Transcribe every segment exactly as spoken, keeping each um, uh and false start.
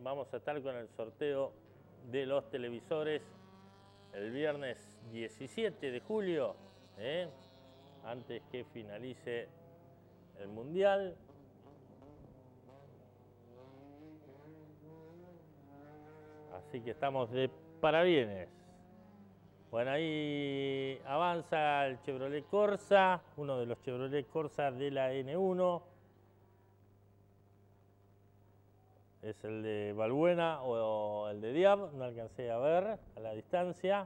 vamos a estar con el sorteo de los televisores el viernes diecisiete de julio, ¿eh? Antes que finalice el Mundial. Así que estamos de parabienes. Bueno, ahí avanza el Chevrolet Corsa, uno de los Chevrolet Corsa de la N uno. Es el de Balbuena o el de Diab, no alcancé a ver a la distancia.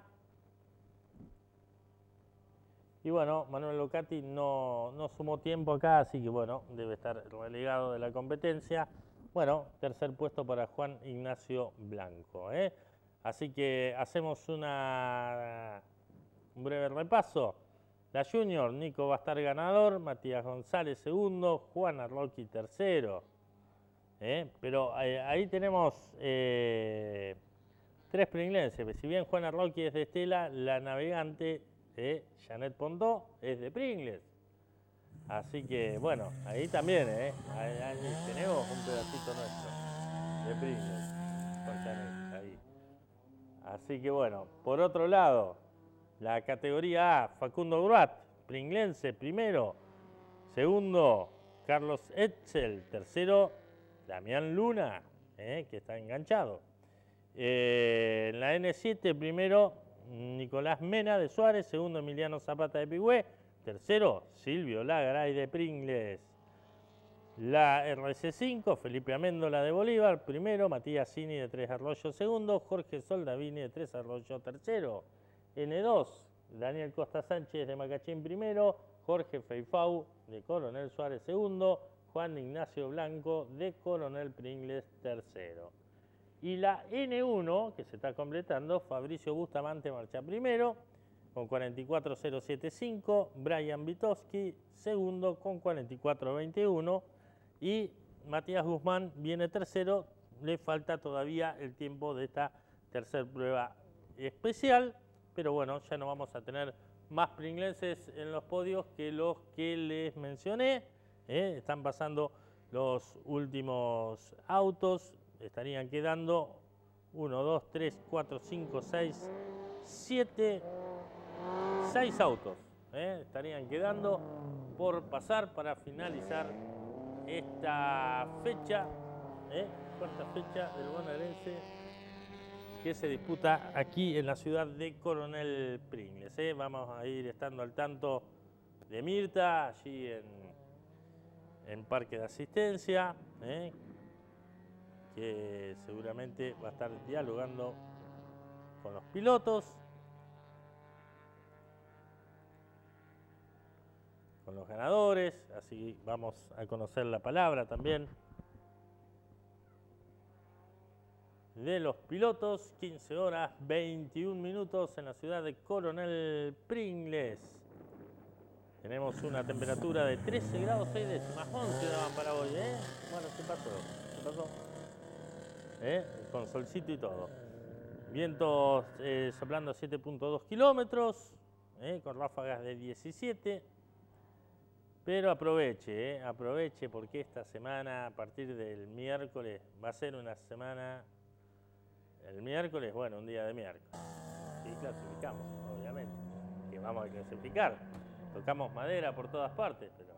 Y bueno, Manuel Locati no, no sumó tiempo acá, así que bueno, debe estar relegado de la competencia. Bueno, tercer puesto para Juan Ignacio Blanco, ¿eh? Así que hacemos una, un breve repaso. La Junior, Nico va a estar ganador, Matías González segundo, Juan Arloqui tercero. ¿eh? Pero eh, ahí tenemos eh, tres pringlenses. Si bien Juan Arloqui es de Estela, la navegante eh, Janet Pondó es de Pringles. Así que bueno, ahí también ¿eh? ahí, ahí tenemos un pedacito nuestro de Pringles con Janet ahí. Así que bueno, por otro lado, la categoría A, Facundo Gruat, pringlense primero, segundo Carlos Etzel, tercero Damián Luna, eh, que está enganchado. Eh, en la N siete primero Nicolás Mena de Suárez, segundo Emiliano Zapata de Pigüé, tercero Silvio Lagaray de Pringles. La R C cinco, Felipe Améndola de Bolívar, primero, Matías Cini de Tres Arroyos, segundo, Jorge Soldavini de Tres Arroyos, tercero. N dos, Daniel Costa Sánchez de Macachín, primero, Jorge Feifau de Coronel Suárez, segundo, Juan Ignacio Blanco de Coronel Pringles, tercero. Y la N uno, que se está completando, Fabricio Bustamante marcha primero, con cuarenta y cuatro mil setenta y cinco, Brian Vitowski, segundo, con cuarenta y cuatro mil veintiuno, y Matías Guzmán viene tercero, le falta todavía el tiempo de esta tercera prueba especial, pero bueno, ya no vamos a tener más pringlenses en los podios que los que les mencioné. ¿eh? Están pasando los últimos autos, estarían quedando uno, dos, tres, cuatro, cinco, seis, siete, seis autos. ¿eh? Estarían quedando por pasar para finalizar esta fecha, ¿eh? cuarta fecha del bonaerense que se disputa aquí en la ciudad de Coronel Pringles. ¿eh? Vamos a ir estando al tanto de Mirta, allí en, en Parque de Asistencia, ¿eh? que seguramente va a estar dialogando con los pilotos, con los ganadores, así vamos a conocer la palabra también de los pilotos. Quince horas veintiún minutos en la ciudad de Coronel Pringles. Tenemos una temperatura de trece grados seis décimas, once daban para hoy, ¿eh? Bueno, ¿qué pasó? ¿Qué pasó? ¿Eh? Con solcito y todo. Vientos eh, soplando a siete punto dos kilómetros, ¿eh? con ráfagas de diecisiete. Pero aproveche, ¿eh? aproveche porque esta semana, a partir del miércoles, va a ser una semana, el miércoles, bueno, un día de miércoles. Sí, clasificamos, obviamente, que vamos a clasificar. Tocamos madera por todas partes, pero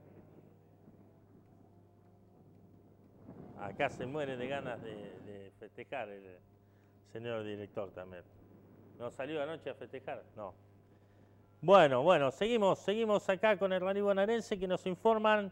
acá se muere de ganas de, de festejar el señor director también. ¿No salió anoche a festejar? No. Bueno, bueno, seguimos, seguimos acá con el rally bonaerense que nos informan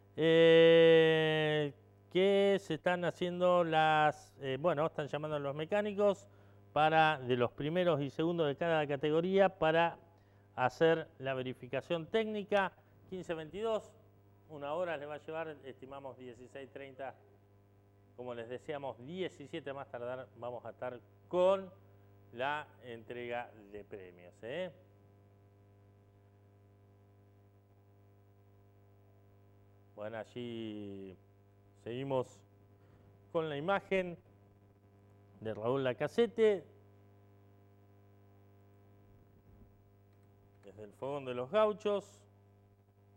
eh, que se están haciendo las, eh, bueno, están llamando a los mecánicos para, de los primeros y segundos de cada categoría, para hacer la verificación técnica. quince veintidós, una hora les va a llevar, estimamos dieciséis treinta, como les decíamos, diecisiete más tardar, vamos a estar con la entrega de premios, ¿eh? Bueno, allí seguimos con la imagen de Raúl Lacazette desde el fogón de los Gauchos.